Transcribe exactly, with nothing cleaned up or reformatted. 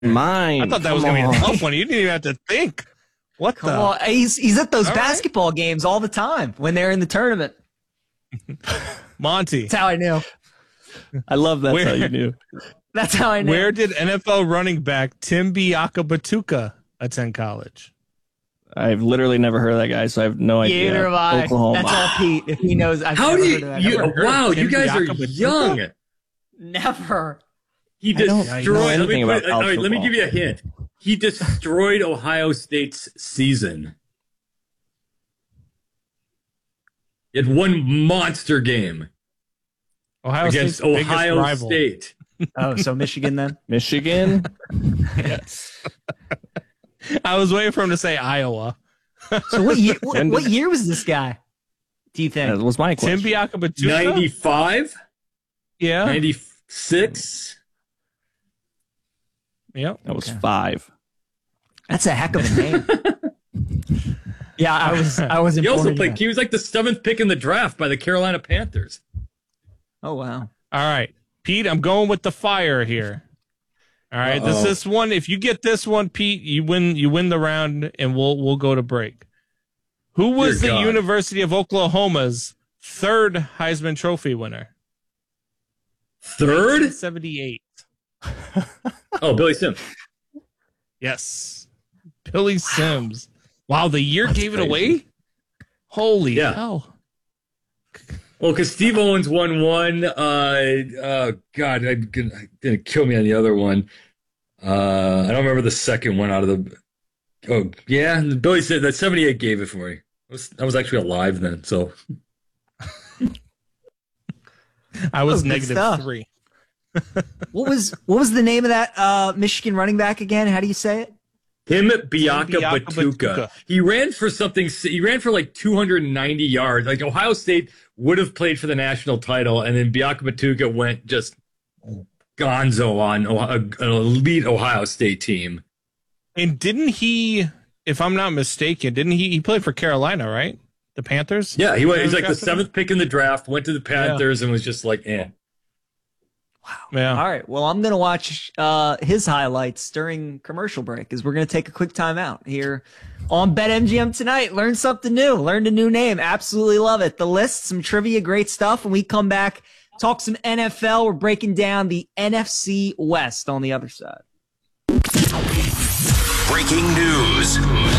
Mine. I thought that was going to be a tough one. You didn't even have to think. What Come the? on. He's, he's at those All basketball right. games all the time when they're in the tournament. Monty. That's how I knew. I love that's Where, how you knew. That's how I knew. Where did N F L running back Tim Biakabatuka attend college? I've literally never heard of that guy, so I have no idea. Neither have I. Oklahoma. That's all Pete. If he knows, I've How never do you? heard of that. you Never. wow, Tim you guys are Biakabatuka? young. Never. He I don't destroyed. know Let me, anything put, about all college right, let me football. give you a hint. He destroyed Ohio State's season. He had one monster game Ohio against State's biggest Ohio rival. State. Oh, so Michigan then? Michigan. Yes. I was waiting for him to say Iowa. So what year? What, When did- what year was this guy? Do you think? That was my Tim question. Biakabatuka? ninety-five, Yeah. ninety-six. Yep. That was Okay. five. That's a heck of a name. Yeah, I was. I was. He also informed played. that. He was like the seventh pick in the draft by the Carolina Panthers. Oh wow. All right. Pete, I'm going with the fire here. All right. This Uh-oh. this one. If you get this one, Pete, you win you win the round and we'll we'll go to break. Who was Dear the God. University of Oklahoma's third Heisman Trophy winner? Third? seventy-eight. Oh, Billy Sims. Yes. Billy Sims. Wow, the year That's gave it crazy. away? Holy Yeah. hell. Well, because Steve Owens won one. Uh, uh, God, I gonna, gonna kill me on the other one. Uh, I don't remember the second one out of the. Oh, yeah, Billy said that seventy-eight gave it for me. I was, I was actually alive then, so. I was Oh, good negative stuff. three. What was what was the name of that uh, Michigan running back again? How do you say it? Him Biaka Biaka Batuka. Batuka. He ran for something. He ran for like two hundred ninety yards. Like Ohio State would have played for the national title, and then Biaka Batuka went just gonzo on Ohio, an elite Ohio State team. And didn't he, if I'm not mistaken, didn't he he played for Carolina, right? The Panthers? Yeah, he went. He's like the Drafted him? seventh pick in the draft. Went to the Panthers and was just like, eh. Yeah. All right. Well, I'm going to watch uh, his highlights during commercial break because we're going to take a quick time out here on BetMGM tonight. Learn something new. Learned a new name. Absolutely love it. The list, some trivia, great stuff. When we come back, talk some N F L. We're breaking down the N F C West on the other side. Breaking news.